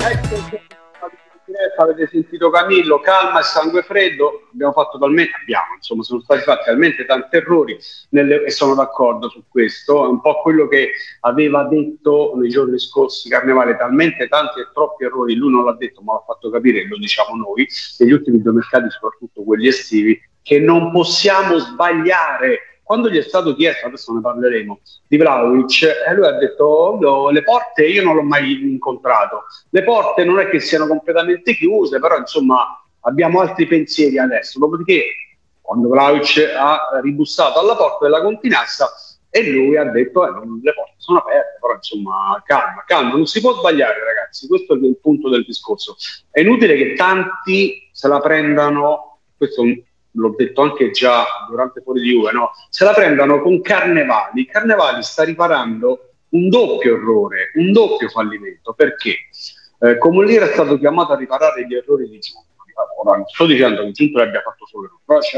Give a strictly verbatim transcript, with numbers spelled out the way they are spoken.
Ecco, avete sentito Camillo, calma e sangue freddo, abbiamo fatto talmente, abbiamo, insomma, sono stati fatti talmente tanti errori nelle, e sono d'accordo su questo, è un po' quello che aveva detto nei giorni scorsi Carnevale, talmente tanti e troppi errori, lui non l'ha detto ma l'ha fatto capire, lo diciamo noi, negli ultimi due mercati, soprattutto quelli estivi, che non possiamo sbagliare. Quando gli è stato chiesto, adesso ne parleremo, di Vlahovic, e lui ha detto no, le porte io non l'ho mai incontrato, le porte non è che siano completamente chiuse, però insomma abbiamo altri pensieri adesso. Dopodiché, quando Vlahovic ha ribussato alla porta della Continassa, e lui ha detto eh, le porte sono aperte, però insomma calma, calma, non si può sbagliare ragazzi, questo è il punto del discorso. È inutile che tanti se la prendano, questo l'ho detto anche già durante Fuori di Juve, no? Se la prendano con Carnevali. Carnevali sta riparando un doppio errore, un doppio fallimento, perché eh, Comulier è stato chiamato a riparare gli errori di Giunto. Ora non sto dicendo che Giunto l'abbia fatto solo, però